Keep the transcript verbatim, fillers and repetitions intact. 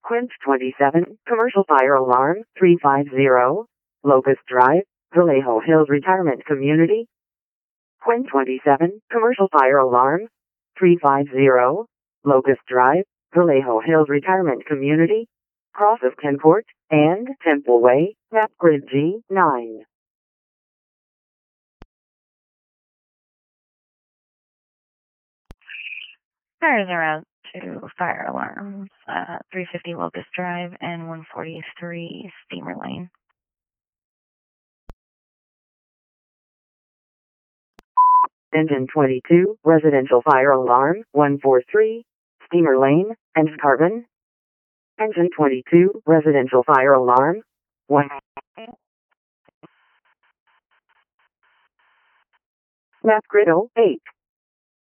Quint twenty-seven, Commercial Fire Alarm, three five zero, Locust Drive, Vallejo Hills Retirement Community. Quint twenty-seven, Commercial Fire Alarm, three five zero, Locust Drive, Vallejo Hills Retirement Community, cross of Kenport and Temple Way, map grid G nine. Fires are out to fire alarms, uh, three fifty Locust Drive and one forty-three Steamer Lane. Engine twenty-two, Residential Fire Alarm, one forty-three, Steamer Lane, and Carbon. Engine twenty-two, Residential Fire Alarm, one. Map grid oh eight.